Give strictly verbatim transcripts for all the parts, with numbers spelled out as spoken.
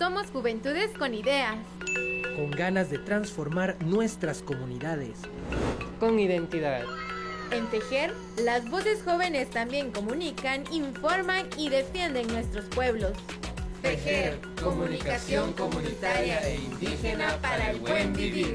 Somos juventudes con ideas. Con ganas de transformar nuestras comunidades. Con identidad. En Fejer, las voces jóvenes también comunican, informan y defienden nuestros pueblos. Fejer, comunicación comunitaria e indígena para el buen vivir.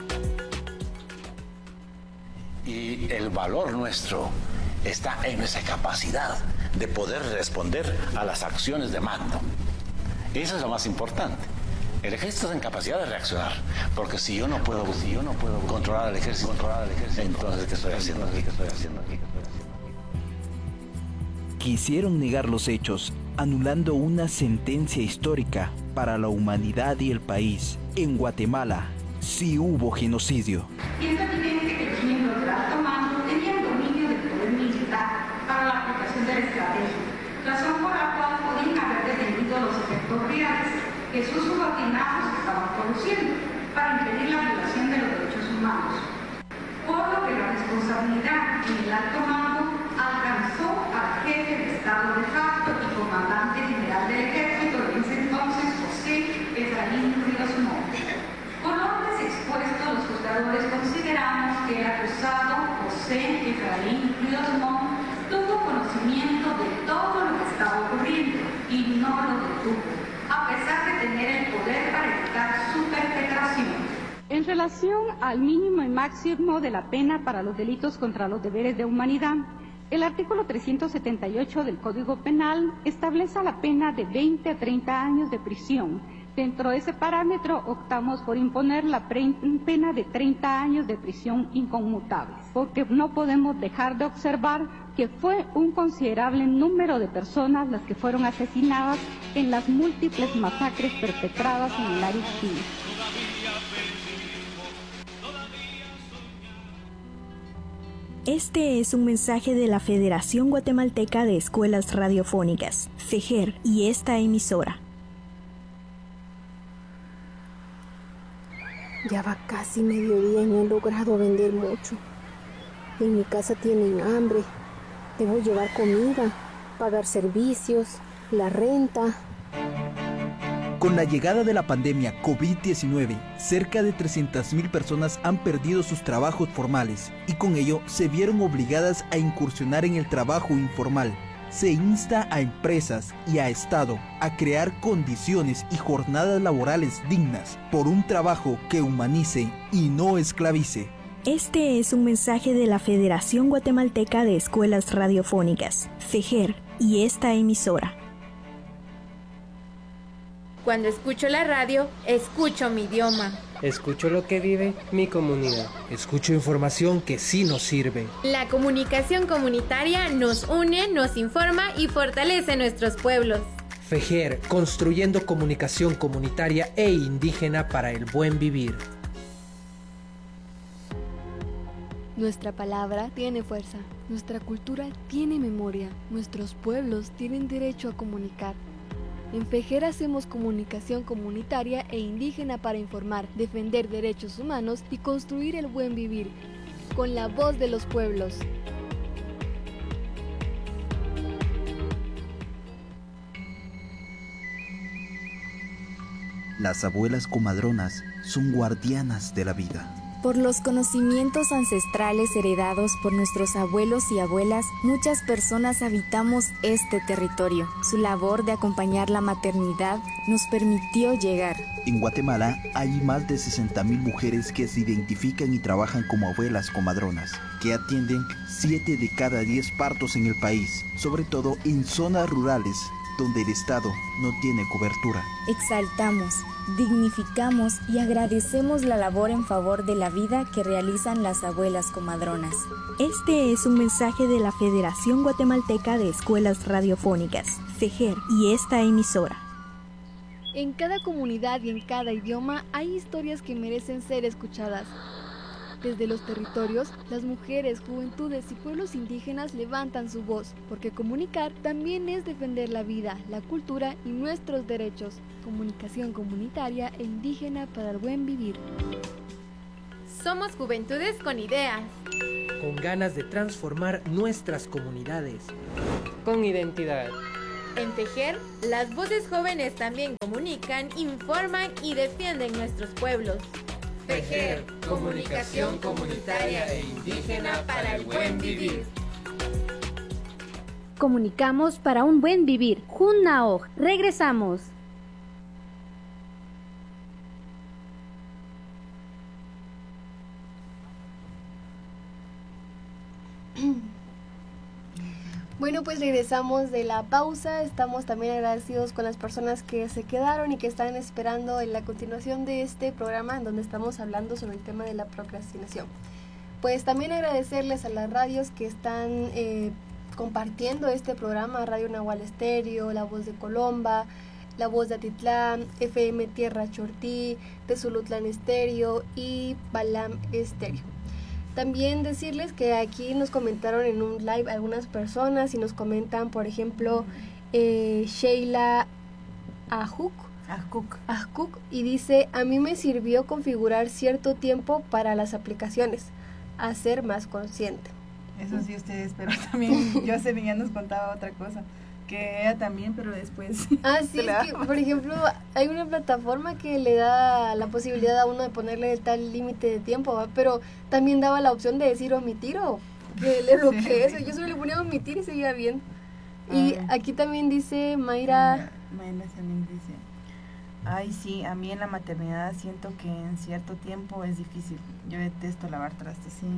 Y el valor nuestro está en nuestra capacidad de poder responder a las acciones de mando. Eso es lo más importante. El ejército está en capacidad de reaccionar, porque si yo no puedo, si yo no puedo controlar al ejército, controlar al ejército, entonces ¿qué estoy haciendo aquí? ¿Qué estoy haciendo aquí? ¿Qué estoy haciendo aquí? Quisieron negar los hechos, anulando una sentencia histórica para la humanidad y el país. En Guatemala sí hubo genocidio. Y es evidente que los miembros del alto mando tenían dominio del poder militar para la aplicación de la estrategia, razón por la cual podían haber detenido los efectos reales que sus subordinados estaban produciendo para impedir la violación de los derechos humanos. Por lo que la responsabilidad en el alto mando alcanzó al jefe de Estado de facto y comandante general del ejército de ese entonces, José Efraín Ríos Montt. Por órdenes expuestos, los juzgadores consideramos que el acusado José Efraín Ríos Montt tuvo conocimiento de todo lo que estaba ocurriendo y no lo detuvo, a pesar de tener el poder para evitar su perpetración. En relación al mínimo y máximo de la pena para los delitos contra los deberes de humanidad, el artículo trescientos setenta y ocho del Código Penal establece la pena de veinte a treinta años de prisión. Dentro de ese parámetro optamos por imponer la pena de treinta años de prisión inconmutable, porque no podemos dejar de observar que fue un considerable número de personas las que fueron asesinadas en las múltiples masacres perpetradas en el área civil. Este es un mensaje de la Federación Guatemalteca de Escuelas Radiofónicas, Fejer, y esta emisora. Ya va casi mediodía y no he logrado vender mucho. En mi casa tienen hambre. Debo llevar comida, pagar servicios, la renta. Con la llegada de la pandemia COVID diecinueve, cerca de trescientas mil personas han perdido sus trabajos formales y con ello se vieron obligadas a incursionar en el trabajo informal. Se insta a empresas y a Estado a crear condiciones y jornadas laborales dignas por un trabajo que humanice y no esclavice. Este es un mensaje de la Federación Guatemalteca de Escuelas Radiofónicas, Fejer, y esta emisora. Cuando escucho la radio, escucho mi idioma. Escucho lo que vive mi comunidad. Escucho información que sí nos sirve. La comunicación comunitaria nos une, nos informa y fortalece nuestros pueblos. Fejer, construyendo comunicación comunitaria e indígena para el buen vivir. Nuestra palabra tiene fuerza, nuestra cultura tiene memoria, nuestros pueblos tienen derecho a comunicar. En Fejer hacemos comunicación comunitaria e indígena para informar, defender derechos humanos y construir el buen vivir, con la voz de los pueblos. Las abuelas comadronas son guardianas de la vida. Por los conocimientos ancestrales heredados por nuestros abuelos y abuelas, muchas personas habitamos este territorio. Su labor de acompañar la maternidad nos permitió llegar. En Guatemala hay más de sesenta mil mujeres que se identifican y trabajan como abuelas comadronas, que atienden siete de cada diez partos en el país, sobre todo en zonas rurales, donde el Estado no tiene cobertura. Exaltamos, dignificamos y agradecemos la labor en favor de la vida que realizan las abuelas comadronas. Este es un mensaje de la Federación Guatemalteca de Escuelas Radiofónicas, Fejer, y esta emisora. En cada comunidad y en cada idioma hay historias que merecen ser escuchadas. Desde los territorios, las mujeres, juventudes y pueblos indígenas levantan su voz, porque comunicar también es defender la vida, la cultura y nuestros derechos. Comunicación comunitaria e indígena para el buen vivir. Somos juventudes con ideas. Con ganas de transformar nuestras comunidades. Con identidad. En Tejer, las voces jóvenes también comunican, informan y defienden nuestros pueblos. Tejer, comunicación comunitaria e indígena para el buen vivir. Comunicamos para un buen vivir. Junnaoj, regresamos. Bueno, pues regresamos de la pausa. Estamos también agradecidos con las personas que se quedaron y que están esperando en la continuación de este programa en donde estamos hablando sobre el tema de la procrastinación. Pues también agradecerles a las radios que están eh, compartiendo este programa: Radio Nahual Estéreo, La Voz de Colomba, La Voz de Atitlán, F M Tierra Chortí, Tezulutlán Estéreo y Balam Estéreo. También decirles que aquí nos comentaron en un live algunas personas y nos comentan, por ejemplo, eh, Sheila Ajuk, Ajuk. Ajuk, y dice: a mí me sirvió configurar cierto tiempo para las aplicaciones, a ser más consciente. Eso sí ustedes, pero también Jocelyn ya nos contaba otra cosa, que ella también, pero después. Ah, sí, es que, por ejemplo, hay una plataforma que le da la posibilidad a uno de ponerle tal límite de tiempo, ¿va? Pero también daba la opción de decir omitir o que le bloquee sí, eso. Yo solo le ponía omitir y seguía bien. Ah. Y aquí también dice Mayra. Mayra también dice: ay, sí, a mí en la maternidad siento que en cierto tiempo es difícil. Yo detesto lavar trastes, sí.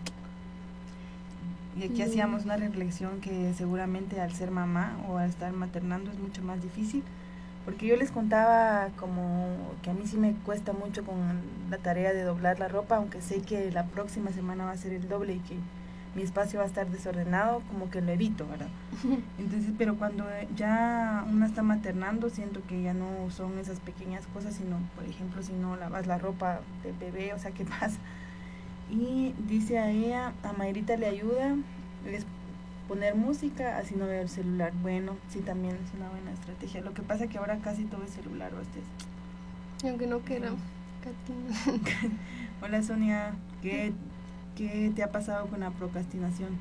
Y aquí mm. hacíamos una reflexión que seguramente al ser mamá o al estar maternando es mucho más difícil, porque yo les contaba como que a mí sí me cuesta mucho con la tarea de doblar la ropa, aunque sé que la próxima semana va a ser el doble y que mi espacio va a estar desordenado, como que lo evito, ¿verdad? Entonces, pero cuando ya una está maternando, siento que ya no son esas pequeñas cosas, sino, por ejemplo, si no lavas la ropa del bebé, o sea, ¿qué pasa? Y dice a ella, a Mayrita le ayuda, es poner música, así no veo el celular. Bueno, sí, también es una buena estrategia. Lo que pasa es que ahora casi todo es celular, ¿o ustedes? Y aunque no quieran. Hola Sonia, ¿qué, ¿qué te ha pasado con la procrastinación?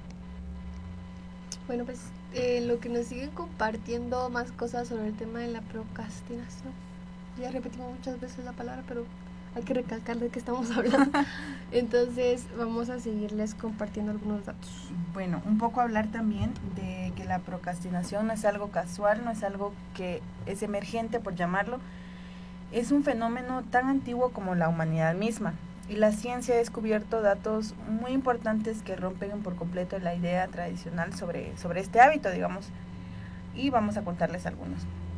Bueno, pues eh, lo que nos siguen compartiendo más cosas sobre el tema de la procrastinación. Ya repetimos muchas veces la palabra, pero hay que recalcar de qué estamos hablando. Entonces vamos a seguirles compartiendo algunos datos. Bueno, un poco hablar también de que la procrastinación no es algo casual, no es algo que es emergente, por llamarlo. Es un fenómeno tan antiguo como la humanidad misma. Y la ciencia ha descubierto datos muy importantes que rompen por completo la idea tradicional sobre, sobre este hábito, digamos. Y vamos a contarles algunos.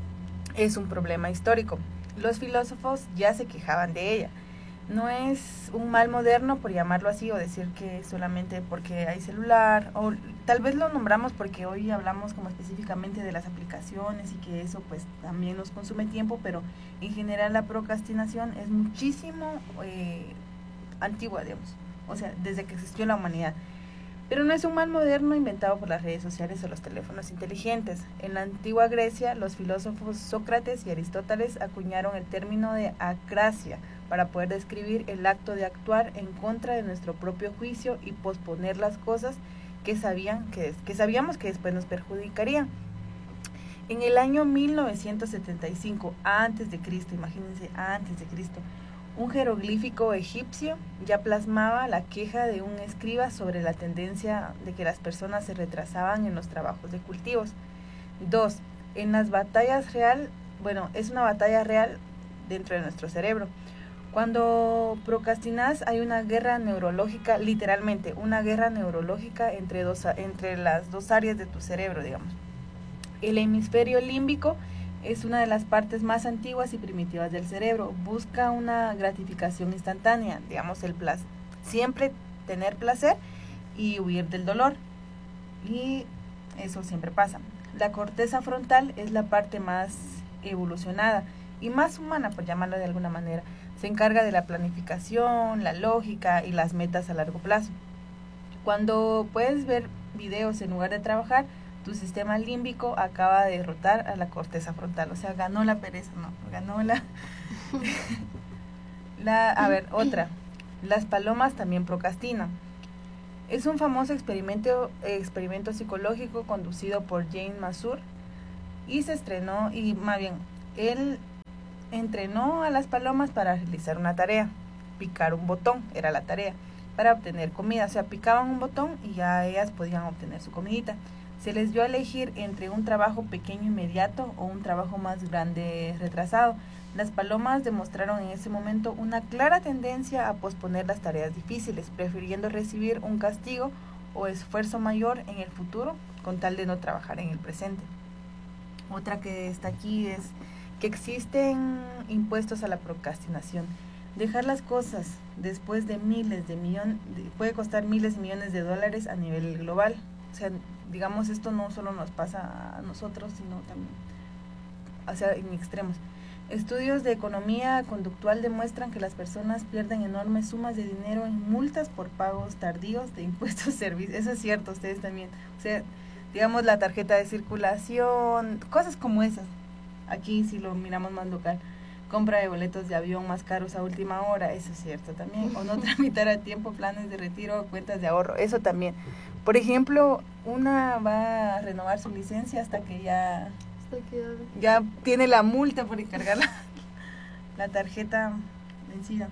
Es un problema histórico. Los filósofos ya se quejaban de ella. No es un mal moderno, por llamarlo así, o decir que solamente porque hay celular, o tal vez lo nombramos porque hoy hablamos como específicamente de las aplicaciones y que eso pues también nos consume tiempo, pero en general la procrastinación es muchísimo eh, antigua, digamos, o sea, desde que existió la humanidad. Pero no es un mal moderno inventado por las redes sociales o los teléfonos inteligentes. En la antigua Grecia, los filósofos Sócrates y Aristóteles acuñaron el término de acrasia para poder describir el acto de actuar en contra de nuestro propio juicio y posponer las cosas que, sabían que, que sabíamos que después nos perjudicarían. En el año mil novecientos setenta y cinco, antes de Cristo, imagínense, antes de Cristo, un jeroglífico egipcio ya plasmaba la queja de un escriba sobre la tendencia de que las personas se retrasaban en los trabajos de cultivos. Dos, en las batallas real, bueno, es una batalla real dentro de nuestro cerebro. Cuando procrastinas hay una guerra neurológica, literalmente, una guerra neurológica entre, dos, entre las dos áreas de tu cerebro, digamos. El hemisferio límbico es una de las partes más antiguas y primitivas del cerebro. Busca una gratificación instantánea, digamos, el placer. Siempre tener placer y huir del dolor. Y eso siempre pasa. La corteza frontal es la parte más evolucionada y más humana, por llamarlo de alguna manera. Se encarga de la planificación, la lógica y las metas a largo plazo. Cuando puedes ver videos en lugar de trabajar, tu sistema límbico acaba de derrotar a la corteza frontal, o sea, ganó la pereza, no, ganó la... la a ver, otra, las palomas también procrastinan. Es un famoso experimento, experimento psicológico conducido por Jane Mazur, y se estrenó, y más bien, él entrenó a las palomas para realizar una tarea, picar un botón, era la tarea, para obtener comida, o sea, picaban un botón y ya ellas podían obtener su comidita. Se les dio a elegir entre un trabajo pequeño inmediato o un trabajo más grande retrasado. Las palomas demostraron en ese momento una clara tendencia a posponer las tareas difíciles, prefiriendo recibir un castigo o esfuerzo mayor en el futuro con tal de no trabajar en el presente. Otra que está aquí es que existen impuestos a la procrastinación. Dejar las cosas después de miles de millones, puede costar miles de millones de dólares a nivel global. O sea, digamos, esto no solo nos pasa a nosotros, sino también, o sea, en extremos. Estudios de economía conductual demuestran que las personas pierden enormes sumas de dinero en multas por pagos tardíos de impuestos servicios. Eso es cierto, ustedes también. O sea, digamos, la tarjeta de circulación, cosas como esas. Aquí, si lo miramos más local, compra de boletos de avión más caros a última hora, eso es cierto también. O no tramitar a tiempo planes de retiro o cuentas de ahorro, eso también. Por ejemplo, una va a renovar su licencia hasta que ya, hasta que ya, ya tiene la multa por encargar la, la tarjeta vencida.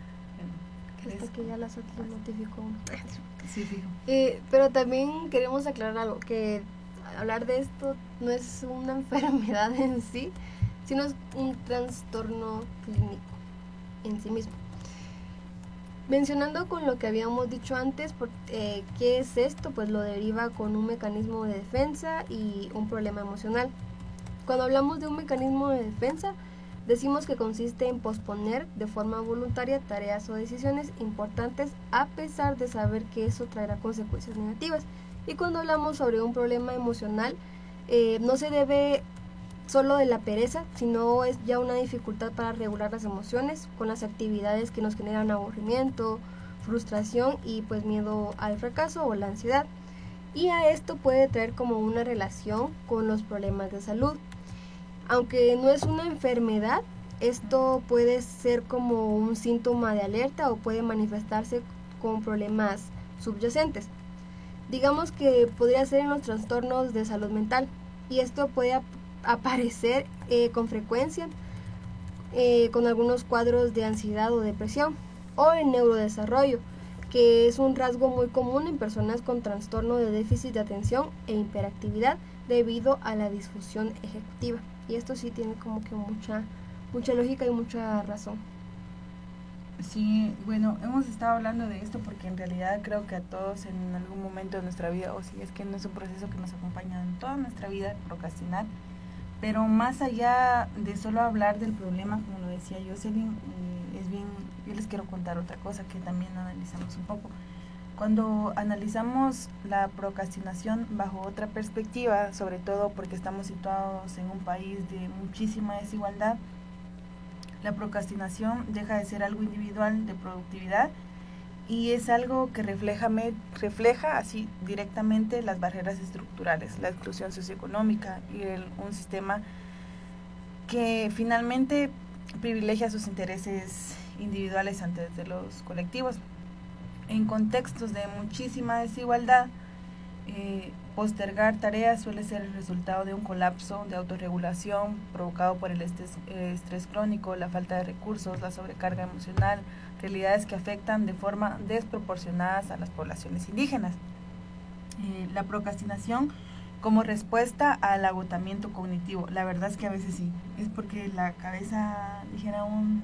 Bueno, hasta que ya la SAT lo notificó. Sí, fijo. Eh, pero también queremos aclarar algo, que hablar de esto no es una enfermedad en sí, sino es un trastorno clínico en sí mismo. Mencionando con lo que habíamos dicho antes, por, eh, ¿qué es esto? Pues lo deriva con un mecanismo de defensa y un problema emocional. Cuando hablamos de un mecanismo de defensa, decimos que consiste en posponer de forma voluntaria tareas o decisiones importantes a pesar de saber que eso traerá consecuencias negativas. Y cuando hablamos sobre un problema emocional, eh, no se debe solo de la pereza, sino es ya una dificultad para regular las emociones con las actividades que nos generan aburrimiento, frustración y pues miedo al fracaso o la ansiedad. Y a esto puede traer como una relación con los problemas de salud. Aunque no es una enfermedad, esto puede ser como un síntoma de alerta o puede manifestarse con problemas subyacentes. Digamos que podría ser en los trastornos de salud mental, y esto puede ap- aparecer eh, con frecuencia eh, con algunos cuadros de ansiedad o depresión, o en neurodesarrollo, que es un rasgo muy común en personas con trastorno de déficit de atención e hiperactividad debido a la disfunción ejecutiva. Y esto sí tiene como que mucha, mucha lógica y mucha razón. Sí, bueno, hemos estado hablando de esto porque en realidad creo que a todos en algún momento de nuestra vida, o si es que no es un proceso que nos acompaña en toda nuestra vida, procrastinar, pero más allá de solo hablar del problema, como lo decía Jocelyn, eh, es bien, yo les quiero contar otra cosa que también analizamos un poco. Cuando analizamos la procrastinación bajo otra perspectiva, sobre todo porque estamos situados en un país de muchísima desigualdad, la procrastinación deja de ser algo individual de productividad y es algo que refleja, refleja así directamente las barreras estructurales, la exclusión socioeconómica y el, un sistema que finalmente privilegia sus intereses individuales antes de los colectivos. En contextos de muchísima desigualdad, eh, postergar tareas suele ser el resultado de un colapso de autorregulación provocado por el estrés, eh, estrés crónico, la falta de recursos, la sobrecarga emocional, realidades que afectan de forma desproporcionada a las poblaciones indígenas. Eh, la procrastinación como respuesta al agotamiento cognitivo, la verdad es que a veces sí, es porque la cabeza, dijera un,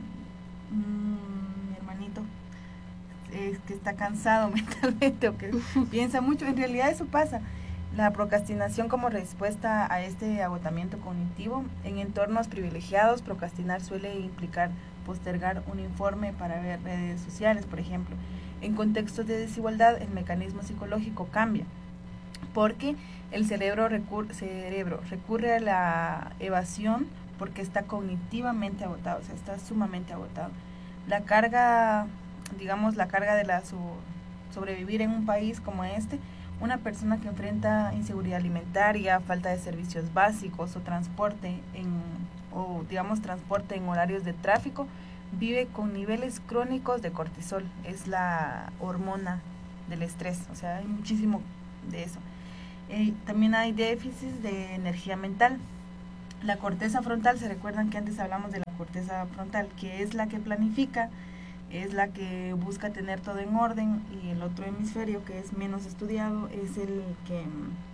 un hermanito, es que está cansado mentalmente o que piensa mucho, en realidad eso pasa. La procrastinación como respuesta a este agotamiento cognitivo, en entornos privilegiados, procrastinar suele implicar postergar un informe para ver redes sociales, por ejemplo. En contextos de desigualdad, el mecanismo psicológico cambia, porque el cerebro, recur- cerebro recurre a la evasión porque está cognitivamente agotado, o sea, está sumamente agotado. La carga, digamos, la carga de la so- sobrevivir en un país como este, una persona que enfrenta inseguridad alimentaria, falta de servicios básicos o transporte en, o digamos transporte en horarios de tráfico, vive con niveles crónicos de cortisol, es la hormona del estrés, o sea, hay muchísimo de eso. Eh, también hay déficits de energía mental, La corteza frontal, se recuerdan que antes hablamos de la corteza frontal, que es la que planifica, es la que busca tener todo en orden, y el otro hemisferio, que es menos estudiado, es el que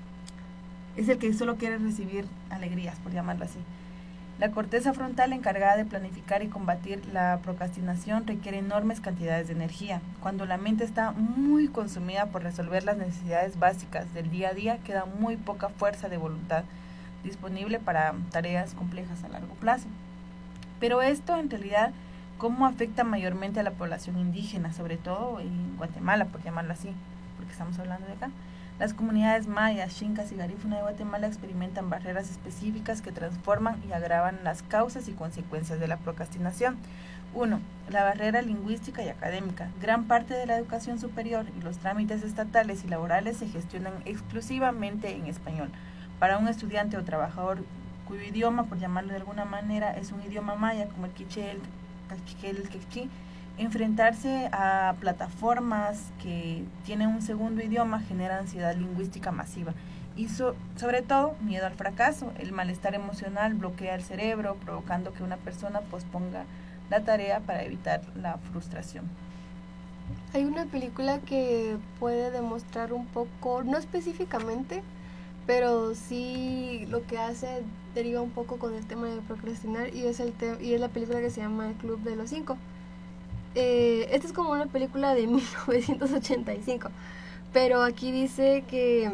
es el que solo quiere recibir alegrías, por llamarlo así. La corteza frontal, encargada de planificar y combatir la procrastinación, requiere enormes cantidades de energía. Cuando la mente está muy consumida por resolver las necesidades básicas del día a día, queda muy poca fuerza de voluntad disponible para tareas complejas a largo plazo. Pero esto, en realidad, ¿cómo afecta mayormente a la población indígena, sobre todo en Guatemala, por llamarlo así, porque estamos hablando de acá? Las comunidades mayas, xincas y garífuna de Guatemala experimentan barreras específicas que transforman y agravan las causas y consecuencias de la procrastinación. uno. La barrera lingüística y académica. Gran parte de la educación superior y los trámites estatales y laborales se gestionan exclusivamente en español. Para un estudiante o trabajador cuyo idioma, por llamarlo de alguna manera, es un idioma maya, como el quiché, el cachiquel, el quechí, enfrentarse a plataformas que tienen un segundo idioma genera ansiedad lingüística masiva y so, sobre todo miedo al fracaso. El malestar emocional bloquea el cerebro, provocando que una persona posponga la tarea para evitar la frustración. Hay una película que puede demostrar un poco, no específicamente, pero sí lo que hace deriva un poco con el tema de procrastinar, y es el te- y es la película que se llama El Club de los Cinco. Eh, esta es como una película de mil novecientos ochenta y cinco, pero aquí dice que,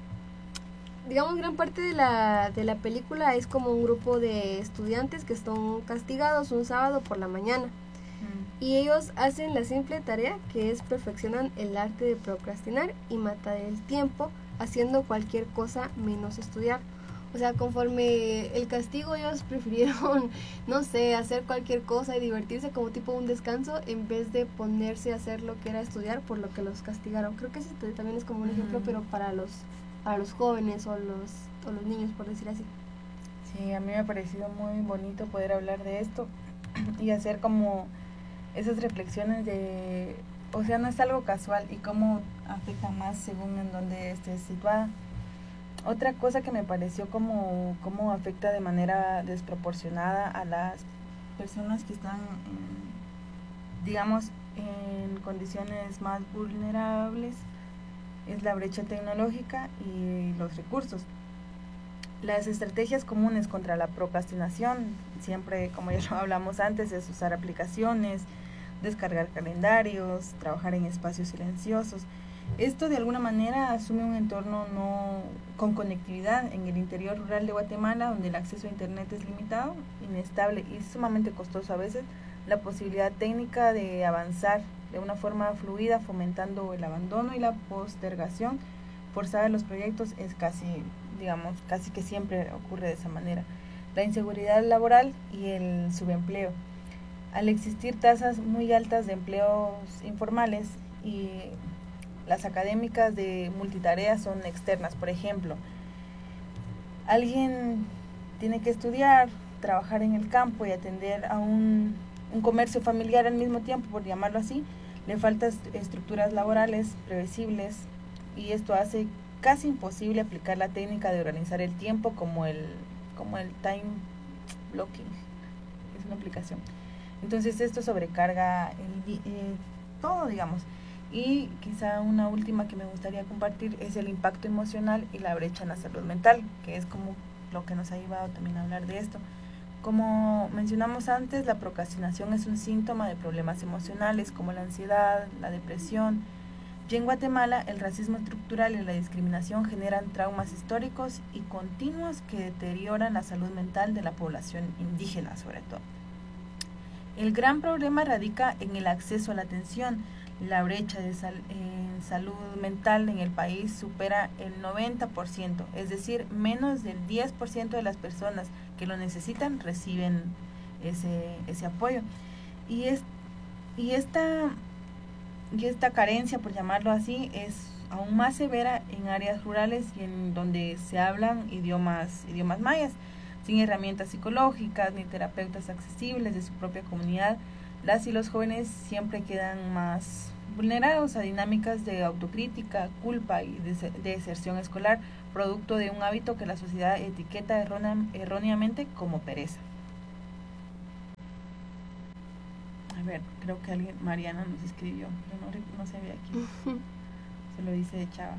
digamos, gran parte de la, de la película es como un grupo de estudiantes que son castigados un sábado por la mañana, mm. y ellos hacen la simple tarea que es perfeccionan el arte de procrastinar y matar el tiempo haciendo cualquier cosa menos estudiar. O sea, conforme el castigo, ellos prefirieron, no sé, hacer cualquier cosa y divertirse como tipo un descanso en vez de ponerse a hacer lo que era estudiar, por lo que los castigaron. Creo que ese también es como un ejemplo, pero para los para los jóvenes o los, o los niños, por decir así. Sí, a mí me ha parecido muy bonito poder hablar de esto y hacer como esas reflexiones de, o sea, no es algo casual y cómo afecta más según en donde estés situada. Otra cosa que me pareció como, como afecta de manera desproporcionada a las personas que están, en, digamos, en condiciones más vulnerables es la brecha tecnológica y los recursos. Las estrategias comunes contra la procrastinación, siempre, como ya lo hablamos antes, es usar aplicaciones, descargar calendarios, trabajar en espacios silenciosos. Esto de alguna manera asume un entorno no con conectividad en el interior rural de Guatemala, donde el acceso a internet es limitado, inestable y sumamente costoso a veces. La posibilidad técnica de avanzar de una forma fluida, fomentando el abandono y la postergación forzada de los proyectos, es casi, digamos, casi que siempre ocurre de esa manera. La inseguridad laboral y el subempleo. Al existir tasas muy altas de empleos informales y las académicas de multitareas son externas, por ejemplo, alguien tiene que estudiar, trabajar en el campo y atender a un, un comercio familiar al mismo tiempo, por llamarlo así. Le faltan estructuras laborales previsibles y esto hace casi imposible aplicar la técnica de organizar el tiempo como el, como el time blocking, es una aplicación. Entonces esto sobrecarga el, eh, todo, digamos. Y quizá una última que me gustaría compartir es el impacto emocional y la brecha en la salud mental, que es como lo que nos ha llevado también a hablar de esto. Como mencionamos antes, la procrastinación es un síntoma de problemas emocionales como la ansiedad, la depresión. Y en Guatemala, el racismo estructural y la discriminación generan traumas históricos y continuos que deterioran la salud mental de la población indígena, sobre todo. El gran problema radica en el acceso a la atención. La brecha de sal, en salud mental en el país supera el noventa por ciento, es decir, menos del diez por ciento de las personas que lo necesitan reciben ese, ese apoyo. Y, es, y, esta, y esta carencia, por llamarlo así, es aún más severa en áreas rurales y en donde se hablan idiomas, idiomas mayas, sin herramientas psicológicas ni terapeutas accesibles de su propia comunidad. Las y los jóvenes siempre quedan más vulnerados a dinámicas de autocrítica, culpa y de deserción escolar, producto de un hábito que la sociedad etiqueta errónea, erróneamente como pereza. A ver, creo que alguien, Mariana nos escribió, pero no, no se ve aquí. Se lo dice de Chava.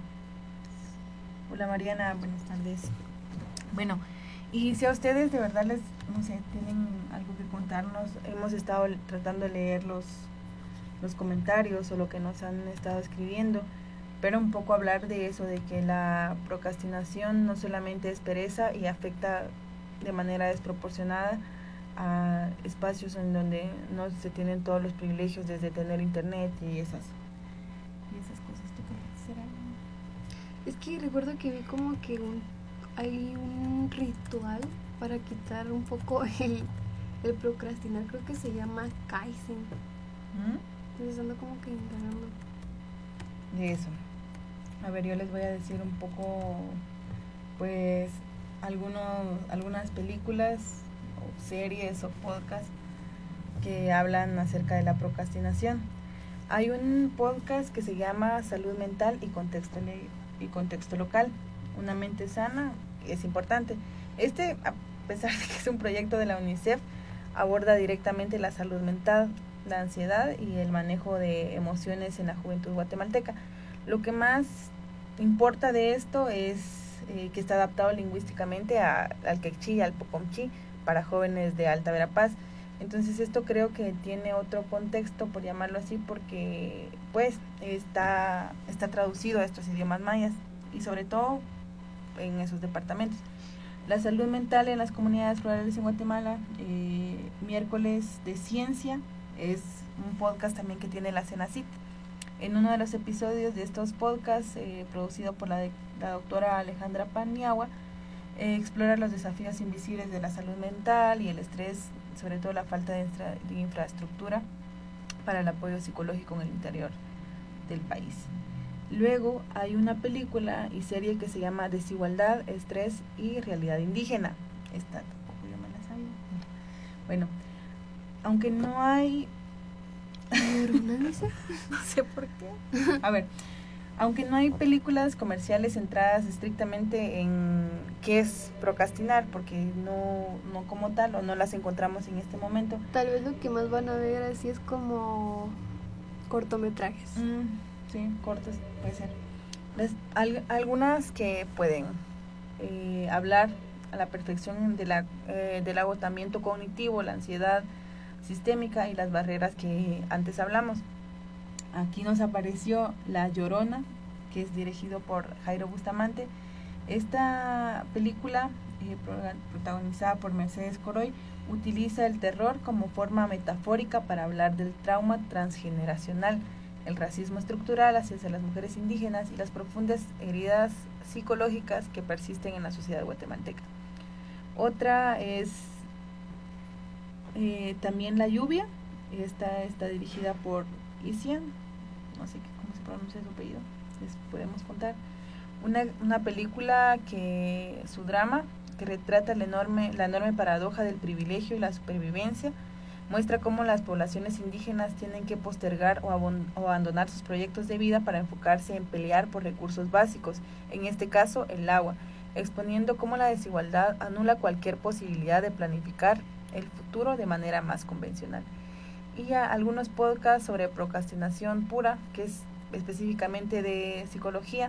Hola Mariana, buenas tardes. Bueno, y si a ustedes de verdad les, no sé, tienen algo que contarnos, hemos estado tratando de leer los, los comentarios o lo que nos han estado escribiendo, pero un poco hablar de eso, de que la procrastinación no solamente es pereza y afecta de manera desproporcionada a espacios en donde no se tienen todos los privilegios desde tener internet y esas, y esas cosas. ¿Tú qué será? Es que recuerdo que vi como que un, hay un ritual para quitar un poco el, el procrastinar, creo que se llama Kaizen. ¿Mm? Entonces ando como que indagando de eso. A ver, yo les voy a decir un poco, pues, algunos, algunas películas o series o podcasts que hablan acerca de la procrastinación. Hay un podcast que se llama Salud Mental y Contexto, y contexto Local. Una mente sana es importante. Este, a pesar de que es un proyecto de la UNICEF, aborda directamente la salud mental, la ansiedad y el manejo de emociones en la juventud guatemalteca. Lo que más importa de esto es eh, que está adaptado lingüísticamente a, al quechí y al pocomchí para jóvenes de Alta Verapaz. Entonces esto creo que tiene otro contexto, por llamarlo así, porque pues está, está traducido a estos idiomas mayas y sobre todo en esos departamentos. La salud mental en las comunidades rurales en Guatemala, eh, miércoles de ciencia, es un podcast también que tiene la CENACIT. En uno de los episodios de estos podcasts, eh, producido por la, de, la doctora Alejandra Paniagua, eh, explora los desafíos invisibles de la salud mental y el estrés, sobre todo la falta de, infra, de infraestructura para el apoyo psicológico en el interior del país. Luego hay una película y serie que se llama Desigualdad, Estrés y Realidad Indígena. Esta tampoco yo me la sabía. Bueno, aunque no hay... no sé por qué. A ver, aunque no hay películas comerciales centradas estrictamente en qué es procrastinar, porque no, no como tal, o no las encontramos en este momento. Tal vez lo que más van a ver así es como cortometrajes. Mm, sí, cortos, puede ser. Les, al, algunas que pueden eh, hablar a la perfección de la, eh, del agotamiento cognitivo, la ansiedad sistémica y las barreras que antes hablamos. Aquí nos apareció La Llorona, que es dirigido por Jairo Bustamante. Esta película, eh, protagonizada por Mercedes Coroy, utiliza el terror como forma metafórica para hablar del trauma transgeneracional, el racismo estructural hacia las mujeres indígenas y las profundas heridas psicológicas que persisten en la sociedad guatemalteca. Otra es eh, también La Lluvia. Esta está dirigida por Isian, no sé cómo se pronuncia su apellido, les podemos contar. Una, una película que su drama, que retrata la enorme, la enorme paradoja del privilegio y la supervivencia, muestra cómo las poblaciones indígenas tienen que postergar o, abon, o abandonar sus proyectos de vida para enfocarse en pelear por recursos básicos, en este caso el agua, exponiendo cómo la desigualdad anula cualquier posibilidad de planificar el futuro de manera más convencional. Y a algunos podcasts sobre procrastinación pura, que es específicamente de psicología.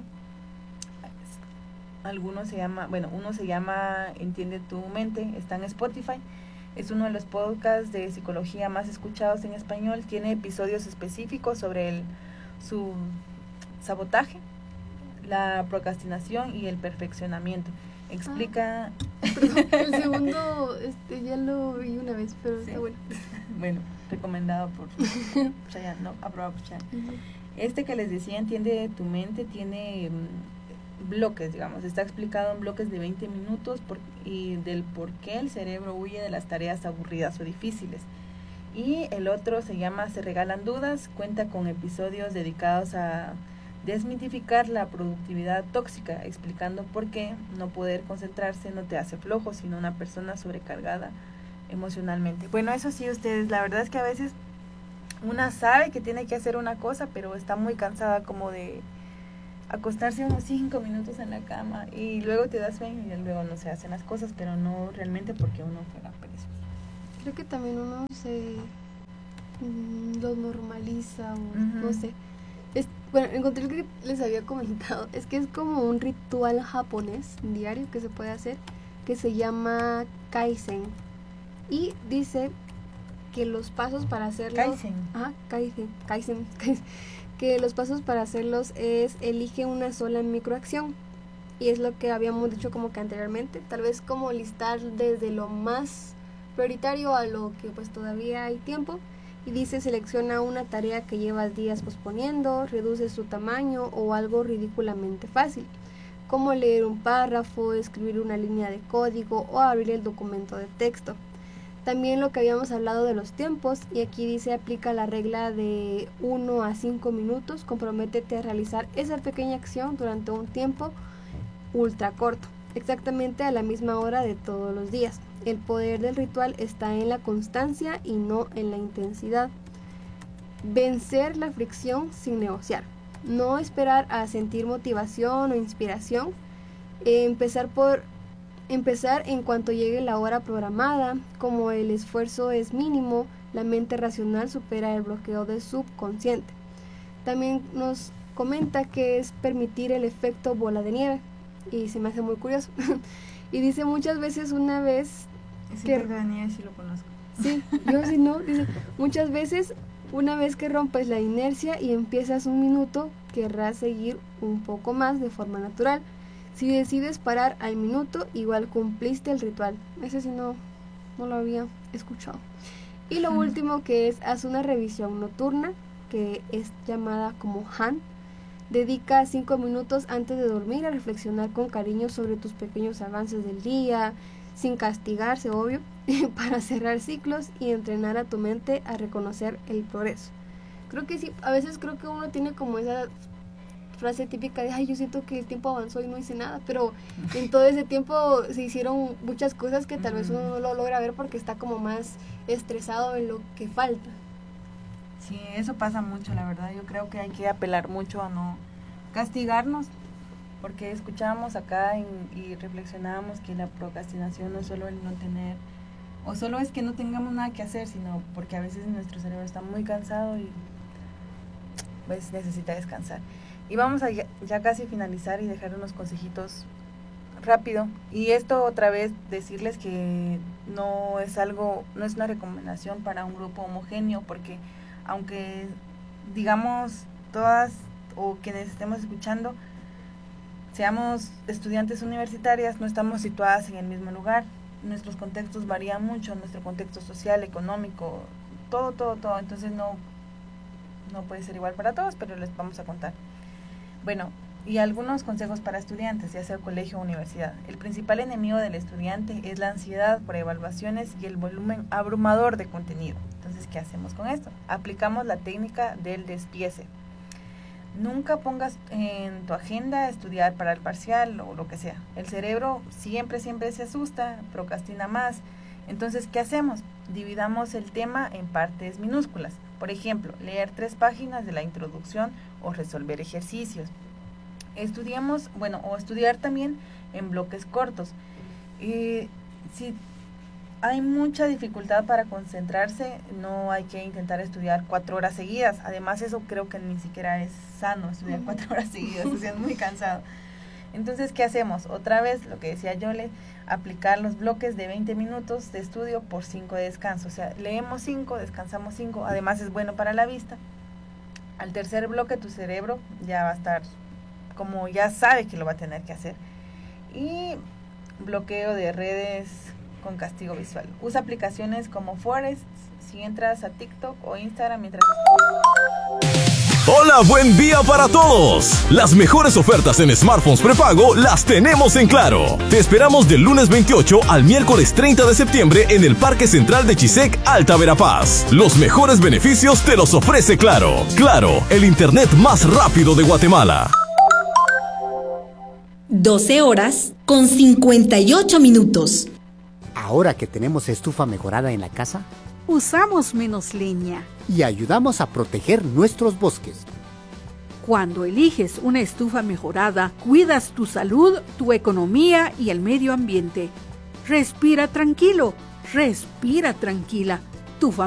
Algunos se llama, bueno, uno se llama Entiende tu mente, está en Spotify. Es uno de los podcasts de psicología más escuchados en español. Tiene episodios específicos sobre el, su sabotaje, la procrastinación y el perfeccionamiento. Explica... Ah, perdón, el segundo este, ya lo vi una vez, pero sí, está bueno. Bueno, recomendado por Chayanne, no, aprobado por Chayanne. Uh-huh. Este que les decía, Entiende tu mente, tiene um, bloques, digamos, está explicado en bloques de veinte minutos por, y del por qué el cerebro huye de las tareas aburridas o difíciles. Y el otro se llama Se regalan dudas, cuenta con episodios dedicados a desmitificar la productividad tóxica, explicando por qué no poder concentrarse no te hace flojo, sino una persona sobrecargada emocionalmente. Bueno, eso sí, ustedes, la verdad es que a veces una sabe que tiene que hacer una cosa, pero está muy cansada como de acostarse unos cinco minutos en la cama y luego te das sueño y luego no se hacen las cosas, pero no realmente porque uno fuera perezoso. Creo que también uno se mm, lo normaliza, o, uh-huh. no sé. Es, bueno, encontré lo que les había comentado, es que es como un ritual japonés diario que se puede hacer, que se llama Kaizen, y dice que los pasos para hacerlo... Kaizen. Ajá, Kaizen, Kaizen, Kaizen. Que los pasos para hacerlos es elige una sola microacción, y es lo que habíamos dicho como que anteriormente, tal vez como listar desde lo más prioritario a lo que pues todavía hay tiempo, y dice selecciona una tarea que llevas días posponiendo, reduce su tamaño o algo ridículamente fácil, como leer un párrafo, escribir una línea de código o abrir el documento de texto. También lo que habíamos hablado de los tiempos, y aquí dice aplica la regla de uno a cinco minutos, comprométete a realizar esa pequeña acción durante un tiempo ultra corto, exactamente a la misma hora de todos los días. El poder del ritual está en la constancia y no en la intensidad. Vencer la fricción sin negociar, no esperar a sentir motivación o inspiración, eh, empezar por Empezar en cuanto llegue la hora programada. Como el esfuerzo es mínimo, la mente racional supera el bloqueo del subconsciente. También nos comenta que es permitir el efecto bola de nieve, y se me hace muy curioso. Y dice muchas veces una vez Ese que... efecto de nieve sí lo conozco. Sí, yo sí no. Dice, muchas veces una vez que rompes la inercia y empiezas un minuto, querrás seguir un poco más de forma natural. Si decides parar al minuto, igual cumpliste el ritual. Ese sí no, no lo había escuchado. Y lo uh-huh. último que es, haz una revisión nocturna, que es llamada como Han. Dedica cinco minutos antes de dormir a reflexionar con cariño sobre tus pequeños avances del día, sin castigarse, obvio, para cerrar ciclos y entrenar a tu mente a reconocer el progreso. Creo que sí, a veces creo que uno tiene como esa frase típica de, ay, yo siento que el tiempo avanzó y no hice nada, pero en todo ese tiempo se hicieron muchas cosas que tal vez uno no lo logra ver porque está como más estresado en lo que falta. Sí, eso pasa mucho, la verdad. Yo creo que hay que apelar mucho a no castigarnos, porque escuchábamos acá en, y reflexionábamos que la procrastinación no es solo el no tener, o solo es que no tengamos nada que hacer, sino porque a veces nuestro cerebro está muy cansado y pues necesita descansar. Y vamos a ya, ya casi finalizar y dejar unos consejitos rápido. Y esto otra vez decirles que no es algo, no es una recomendación para un grupo homogéneo, porque aunque digamos todas o quienes estemos escuchando seamos estudiantes universitarias, no estamos situadas en el mismo lugar. Nuestros contextos varían mucho, nuestro contexto social, económico, todo, todo, todo. Entonces no, no puede ser igual para todos, pero les vamos a contar. Bueno, y algunos consejos para estudiantes, ya sea colegio o universidad. El principal enemigo del estudiante es la ansiedad por evaluaciones y el volumen abrumador de contenido. Entonces, ¿qué hacemos con esto? Aplicamos la técnica del despiece. Nunca pongas en tu agenda estudiar para el parcial o lo que sea. El cerebro siempre, siempre se asusta, procrastina más. Entonces, ¿qué hacemos? Dividamos el tema en partes minúsculas. Por ejemplo, leer tres páginas de la introducción o resolver ejercicios. Estudiamos, bueno, o estudiar también en bloques cortos. Eh, si hay mucha dificultad para concentrarse, no hay que intentar estudiar cuatro horas seguidas. Además, eso creo que ni siquiera es sano, estudiar cuatro horas seguidas, o sea, es muy cansado. Entonces, ¿qué hacemos? Otra vez, lo que decía Yole, aplicar los bloques de veinte minutos de estudio por cinco de descanso. O sea, leemos cinco, descansamos cinco, además es bueno para la vista. Al tercer bloque tu cerebro ya va a estar, como ya sabe que lo va a tener que hacer. Y bloqueo de redes con castigo visual. Usa aplicaciones como Forest si entras a TikTok o Instagram mientras... Hola, buen día para todos. Las mejores ofertas en smartphones prepago las tenemos en Claro. Te esperamos del lunes veintiocho al miércoles treinta de septiembre en el Parque Central de Chisec, Alta Verapaz. Los mejores beneficios te los ofrece Claro. Claro, el internet más rápido de Guatemala. doce horas con cincuenta y ocho minutos. Ahora que tenemos estufa mejorada en la casa, usamos menos leña. Y ayudamos a proteger nuestros bosques. Cuando eliges una estufa mejorada, cuidas tu salud, tu economía y el medio ambiente. Respira tranquilo, respira tranquila. Tu familia